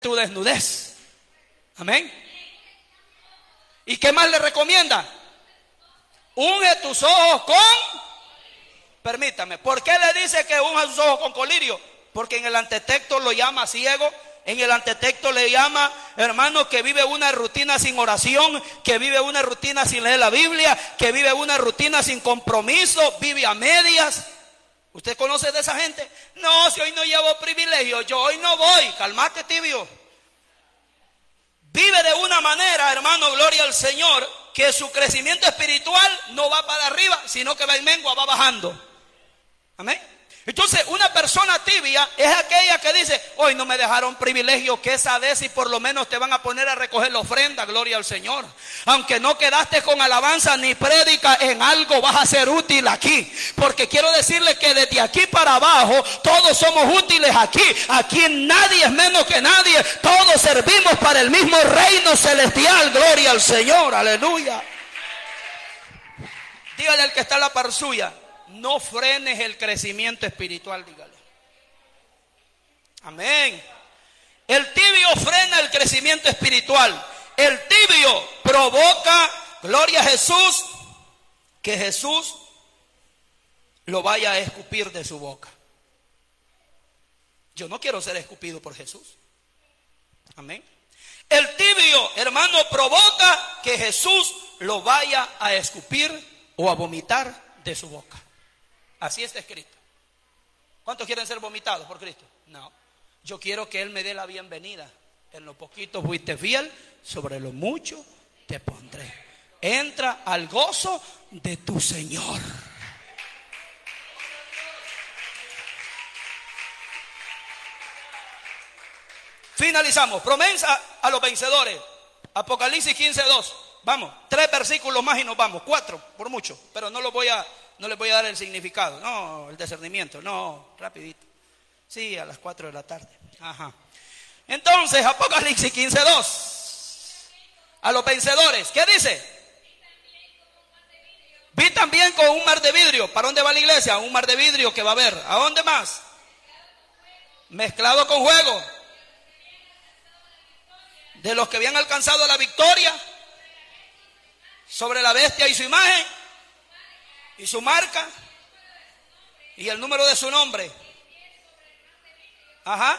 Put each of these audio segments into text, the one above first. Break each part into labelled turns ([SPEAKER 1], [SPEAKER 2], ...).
[SPEAKER 1] tu desnudez. Amén. ¿Y qué más le recomienda? Unge tus ojos con... Permítame, ¿por qué le dice que unja sus ojos con colirio? Porque en el antetexto lo llama ciego. En el antetexto le llama, hermano, que vive una rutina sin oración, que vive una rutina sin leer la Biblia, que vive una rutina sin compromiso, vive a medias. ¿Usted conoce de esa gente? No, si hoy no llevo privilegio, yo hoy no voy. Calmate, tibio. Vive de una manera, hermano, gloria al Señor, que su crecimiento espiritual no va para arriba, sino que va en mengua, va bajando. Amén. Entonces, una persona tibia es aquella que dice: hoy no me dejaron privilegio, que sabes si por lo menos te van a poner a recoger la ofrenda, gloria al Señor. Aunque no quedaste con alabanza ni prédica, en algo vas a ser útil aquí. Porque quiero decirle que desde aquí para abajo, todos somos útiles aquí. Aquí nadie es menos que nadie. Todos servimos para el mismo reino celestial, gloria al Señor, aleluya. Dígale al que está a la par suya: no frenes el crecimiento espiritual, dígale. Amén. El tibio frena el crecimiento espiritual. El tibio provoca, gloria a Jesús, que Jesús lo vaya a escupir de su boca. Yo no quiero ser escupido por Jesús. Amén. El tibio, hermano, provoca que Jesús lo vaya a escupir o a vomitar de su boca. Así está escrito. ¿Cuántos quieren ser vomitados por Cristo? No. Yo quiero que Él me dé la bienvenida. En lo poquito fuiste fiel, sobre lo mucho te pondré. Entra al gozo de tu Señor. Finalizamos. Promesa a los vencedores. Apocalipsis 15:2. Vamos, 3 versículos más y nos vamos. 4 por mucho, pero no les voy a dar el significado. No, el discernimiento. No, rapidito. Sí, a las 4 de la tarde. Ajá. Entonces, Apocalipsis 15:2. A los vencedores. ¿Qué dice? Vi también con un mar de vidrio. ¿Para dónde va la iglesia? Un mar de vidrio que va a haber. ¿A dónde más? Mezclado con fuego. De los que habían alcanzado la victoria sobre la bestia y su imagen y su marca y el número de su nombre. Ajá.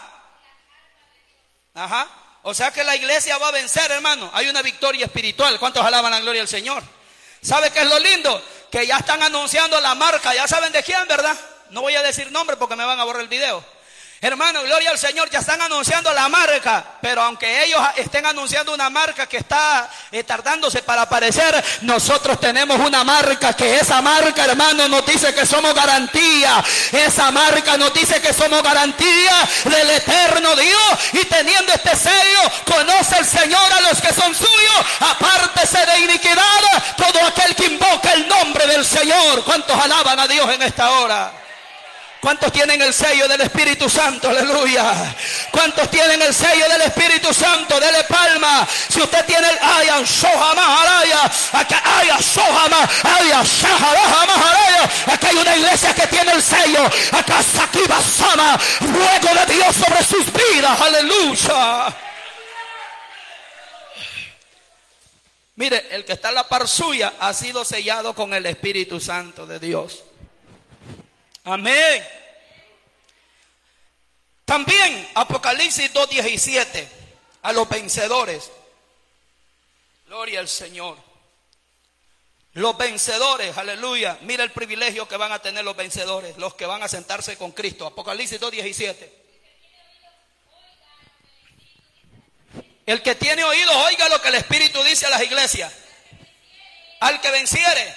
[SPEAKER 1] Ajá. O sea que la iglesia va a vencer, hermano. Hay una victoria espiritual. ¿Cuántos alaban la gloria al Señor? ¿Sabe qué es lo lindo? Que ya están anunciando la marca. Ya saben de quién, ¿verdad? No voy a decir nombre porque me van a borrar el video. Hermano, gloria al Señor, ya están anunciando la marca, pero aunque ellos estén anunciando una marca que está tardándose para aparecer, nosotros tenemos una marca, que esa marca, hermano, nos dice que somos garantía. Esa marca nos dice que somos garantía del eterno Dios, y teniendo este sello, conoce el Señor a los que son suyos. Apártese de iniquidad todo aquel que invoca el nombre del Señor. ¿Cuántos alaban a Dios en esta hora? ¿Cuántos tienen el sello del Espíritu Santo? Aleluya. ¿Cuántos tienen el sello del Espíritu Santo? Dele palma. Si usted tiene el Ayan Shohama Araya, acá Ayan Shohama Ayan Shaharaha Maharaya, acá hay una iglesia que tiene el sello. Acá Sakiba Sama, ruego de Dios sobre sus vidas. Aleluya. Mire, el que está en la par suya ha sido sellado con el Espíritu Santo de Dios. Amén. También Apocalipsis 2:17, a los vencedores. Gloria al Señor. Los vencedores, aleluya. Mira el privilegio que van a tener los vencedores, los que van a sentarse con Cristo. Apocalipsis 2:17. El que tiene oídos, oiga lo que el Espíritu dice a las iglesias. Al que venciere,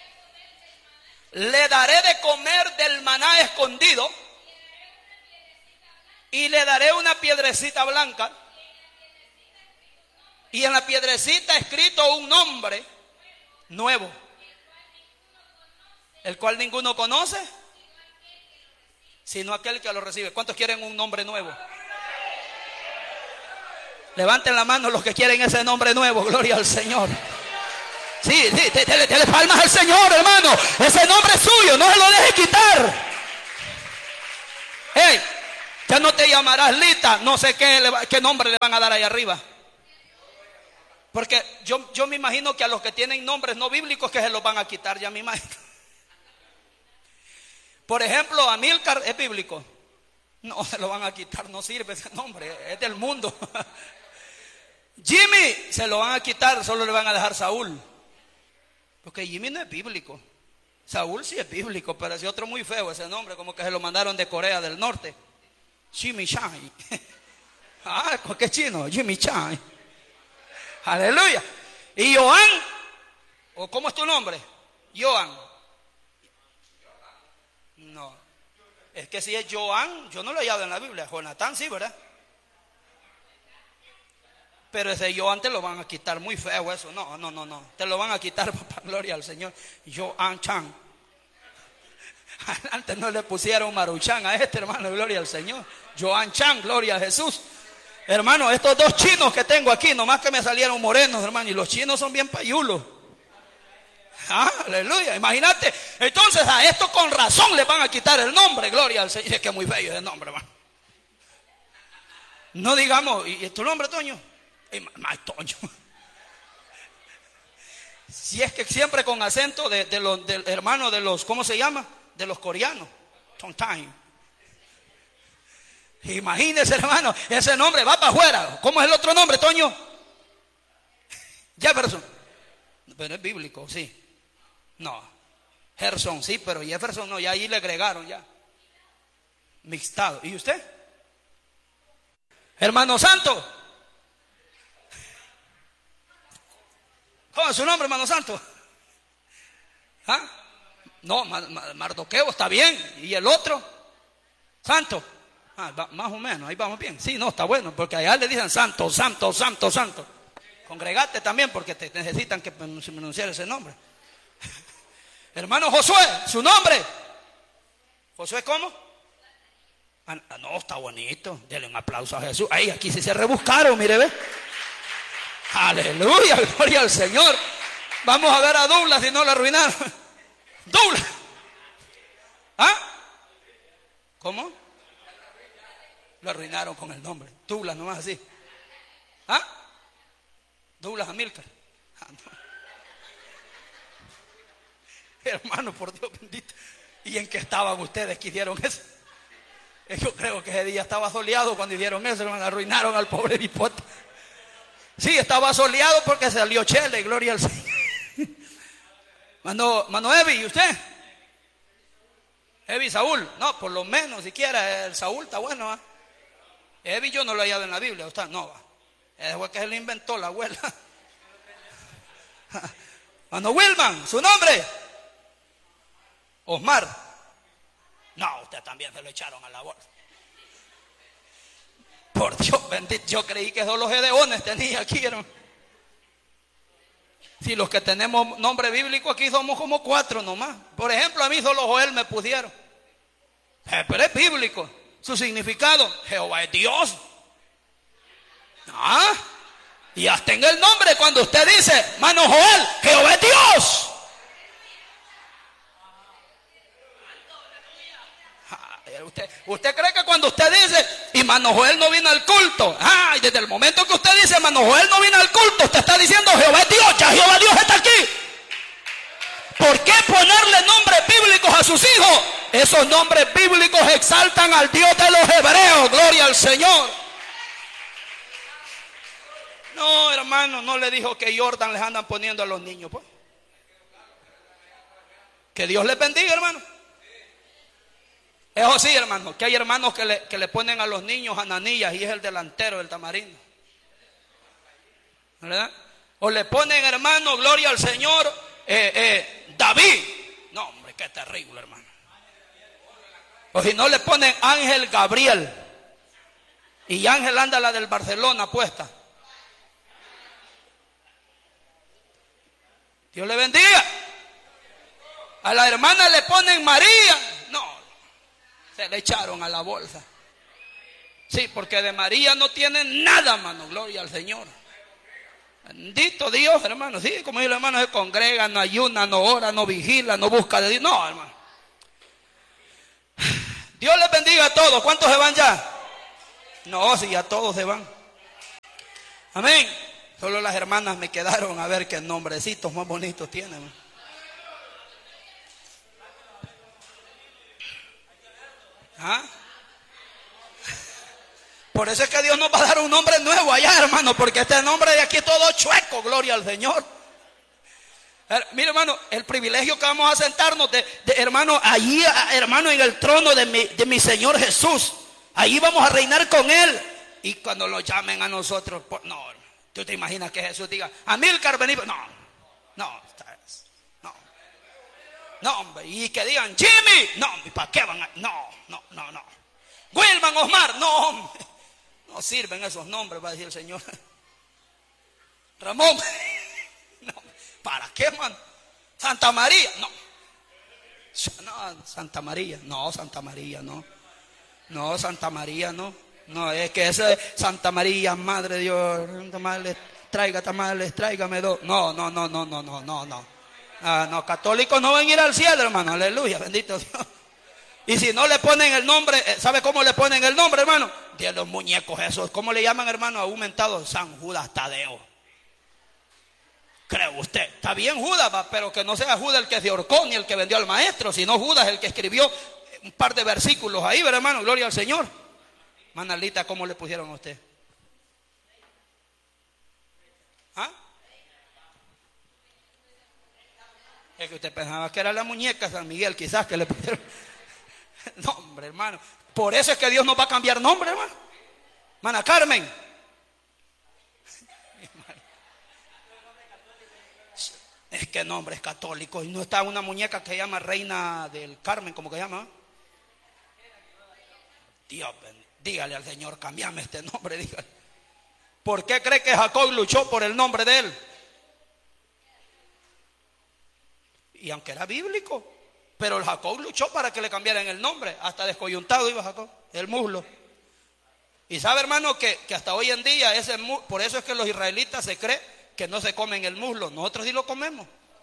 [SPEAKER 1] le daré de comer del maná escondido, y le daré una piedrecita blanca, y en la piedrecita escrito un nombre nuevo, el cual ninguno conoce sino aquel que lo recibe. ¿Cuántos quieren un nombre nuevo? Levanten la mano los que quieren ese nombre nuevo. Gloria al Señor. Sí, dele palmas al Señor, hermano. Ese nombre es suyo, no se lo deje quitar. Hey, Ya no te llamarás Lita, no sé qué nombre le van a dar ahí arriba. Porque yo me imagino que a los que tienen nombres no bíblicos que se los van a quitar, ya me imagino. Por ejemplo, Amílcar es bíblico. No, se lo van a quitar, no sirve ese nombre, es del mundo. Jimmy, se lo van a quitar, solo le van a dejar Saúl. Porque Jimmy no es bíblico. Saúl sí es bíblico, pero es otro muy feo ese nombre, como que se lo mandaron de Corea del Norte. Jimmy Chai. Ah, ¿qué chino? Jimmy Chai. Aleluya. Y Joan, ¿o cómo es tu nombre? Joan. No, es que si es Joan, yo no lo he hallado en la Biblia. Jonatán sí, ¿verdad? Pero ese Joan te lo van a quitar, muy feo eso. No, te lo van a quitar, papá, gloria al Señor. Joan Chan. Antes no le pusieron Maruchan a este, hermano, gloria al Señor. Joan Chan, gloria a Jesús. Hermano, estos dos chinos que tengo aquí, nomás que me salieron morenos, hermano, y los chinos son bien payulos. Aleluya, imagínate. Entonces a esto con razón le van a quitar el nombre, gloria al Señor. Es que es muy bello ese nombre, hermano. No digamos, ¿y tu nombre, Toño? Toño. Si es que siempre con acento del hermano de los, ¿cómo se llama? De los coreanos. Tontain. Imagínese, hermano, ese nombre va para afuera. ¿Cómo es el otro nombre, Toño? Jefferson. Pero es bíblico, sí. No, Gerson sí, pero Jefferson no, ya ahí le agregaron ya. Mixtado. ¿Y usted? Hermano Santo. ¿Cómo es su nombre, hermano Santo? ¿Ah? No, Mardoqueo está bien. ¿Y el otro? Santo. Más o menos, ahí vamos bien. Sí, no, está bueno, porque allá le dicen santo, santo, santo, santo. Congregate también porque te necesitan que pronunciar ese nombre. Hermano Josué, su nombre. ¿Josué cómo? No, está bonito. Denle un aplauso a Jesús. Ahí, aquí sí se rebuscaron, mire, ve. Aleluya, gloria al Señor. Vamos a ver a Douglas si no lo arruinaron. Douglas. ¿Cómo? Lo arruinaron con el nombre. Douglas, nomás así. Douglas Amílcar. No. Hermano, por Dios bendito. ¿Y en qué estaban ustedes que hicieron eso? Yo creo que ese día estaba soleado cuando hicieron eso, hermano. Arruinaron al pobre bipote. Sí, estaba soleado porque salió chele, gloria al Señor. Mano Evi, ¿y usted? Evi Saúl. No, por lo menos siquiera el Saúl está bueno. Evi yo no lo he hallado en la Biblia. ¿Usted? No, va. Ese fue que se lo inventó la abuela. Mano Wilman, ¿su nombre? Osmar. No, usted también se lo echaron a la bolsa. Por Dios bendito, yo creí que solo los gedeones tenía aquí, hermano. Si los que tenemos nombre bíblico aquí somos como 4 nomás. Por ejemplo, a mí solo Joel me pusieron. Pero es bíblico. Su significado, Jehová es Dios. Y hasta en el nombre cuando usted dice, mano Joel, Jehová es Dios. ¿Usted cree que cuando usted dice, y mano Joel no vino al culto? Y desde el momento que usted dice, mano Joel no vino al culto, usted está diciendo, Jehová es Dios, ya Jehová Dios está aquí. ¿Por qué ponerle nombres bíblicos a sus hijos? Esos nombres bíblicos exaltan al Dios de los hebreos, gloria al Señor. No, hermano, no le dijo que Jordan les andan poniendo a los niños, pues. Que Dios les bendiga, hermano. Eso sí, hermano, que hay hermanos que le ponen a los niños Ananías y es el delantero del Tamarindo, ¿verdad? O le ponen, hermano, gloria al Señor, David. No, hombre, qué terrible, hermano. O si no le ponen Ángel Gabriel. Y Ángel anda la del Barcelona puesta. Dios le bendiga. A la hermana le ponen María. No, se le echaron a la bolsa. Sí, porque de María no tienen nada, hermano. Gloria al Señor. Bendito Dios, hermano. Sí, como dice el hermano, se congrega, no ayuna, no ora, no vigila, no busca de Dios. No, hermano. Dios les bendiga a todos. ¿Cuántos se van ya? No, si ya todos se van. Amén. Solo las hermanas me quedaron a ver qué nombrecitos más bonitos tienen. ¿Ah? Por eso es que Dios nos va a dar un nombre nuevo allá, hermano, porque este nombre de aquí es todo chueco, gloria al Señor. Mire, hermano, el privilegio que vamos a sentarnos hermano, allí, hermano, en el trono de mi Señor Jesús. Allí vamos a reinar con Él. Y cuando lo llamen a nosotros, no, tú te imaginas que Jesús diga, Amílcar, vení. No, hombre, y que digan, Jimmy, no, ¿para qué van a? No. Wilman, Osmar, no, hombre, no sirven esos nombres, va a decir el Señor. Ramón, no, ¿para qué, man? Santa María, no, Santa María, no, Santa María, no, es que ese Santa María, Madre de Dios, tamales, tráigame dos, no, católicos no van a ir al cielo, hermano, aleluya, bendito Dios. Y si no le ponen el nombre, ¿sabe cómo le ponen el nombre, hermano? De los muñecos esos, ¿cómo le llaman, hermano? Aumentado, San Judas Tadeo. ¿Cree usted? Está bien Judas, pero que no sea Judas el que se ahorcó ni el que vendió al maestro, sino Judas el que escribió un par de versículos ahí, ¿verdad, hermano? Gloria al Señor. Manalita, ¿cómo le pusieron a usted? ¿Ah? Es que usted pensaba que era la muñeca San Miguel, quizás que le pusieron. No, hombre, hermano. Por eso es que Dios nos va a cambiar nombre, hermano. Mana Carmen. Es que nombre es católico. Y no está una muñeca que se llama Reina del Carmen, ¿cómo que se llama? Dios, dígale al Señor, cambiame este nombre, dígale. ¿Por qué cree que Jacob luchó por el nombre de él? Y aunque era bíblico, pero el Jacob luchó para que le cambiaran el nombre. Hasta descoyuntado iba Jacob, el muslo. Y sabe, hermano, que hasta hoy en día por eso es que los israelitas se cree que no se comen el muslo. Nosotros sí lo comemos.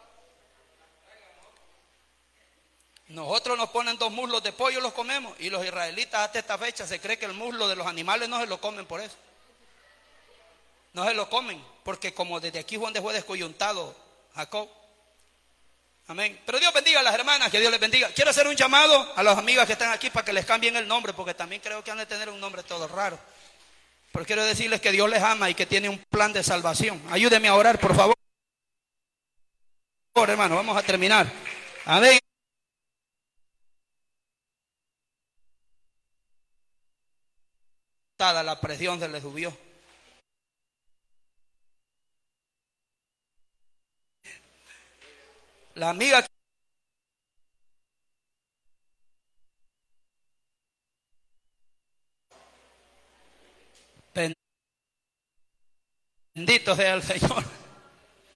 [SPEAKER 1] Nosotros nos ponen 2 muslos de pollo y los comemos. Y los israelitas hasta esta fecha se cree que el muslo de los animales no se lo comen por eso. No se lo comen, porque como desde aquí fue donde fue descoyuntado Jacob. Amén. Pero Dios bendiga a las hermanas, que Dios les bendiga. Quiero hacer un llamado a las amigas que están aquí para que les cambien el nombre, porque también creo que han de tener un nombre todo raro. Pero quiero decirles que Dios les ama y que tiene un plan de salvación. Ayúdenme a orar, por favor. Hermano, vamos a terminar. Amén. La presión se le subió. La amiga bendito sea el Señor.